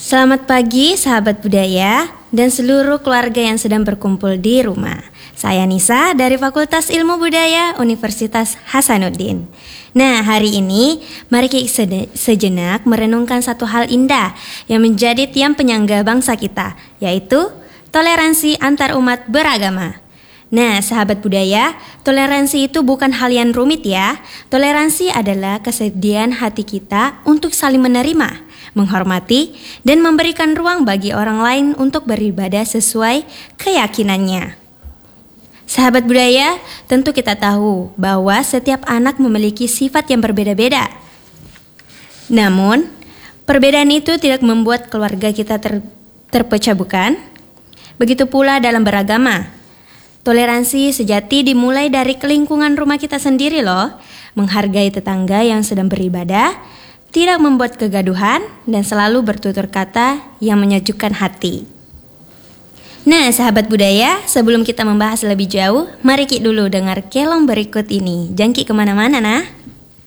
Selamat pagi sahabat budaya dan seluruh keluarga yang sedang berkumpul di rumah. Saya Nisa dari Fakultas Ilmu Budaya Universitas Hasanuddin. Nah, hari ini mari kita sejenak merenungkan satu hal indah yang menjadi tiang penyangga bangsa kita, yaitu toleransi antar umat beragama. Nah, sahabat budaya, toleransi itu bukan hal yang rumit ya. Toleransi adalah kesediaan hati kita untuk saling menerima, menghormati, dan memberikan ruang bagi orang lain untuk beribadah sesuai keyakinannya. Sahabat budaya, tentu kita tahu bahwa setiap anak memiliki sifat yang berbeda-beda. Namun, perbedaan itu tidak membuat keluarga kita terpecah bukan? Begitu pula dalam beragama. Toleransi sejati dimulai dari lingkungan rumah kita sendiri loh. Menghargai tetangga yang sedang beribadah, tidak membuat kegaduhan, dan selalu bertutur kata yang menyejukkan hati. Nah, sahabat budaya, sebelum kita membahas lebih jauh, mari kita dulu dengar kelong berikut ini. Jangan kemana-mana nah.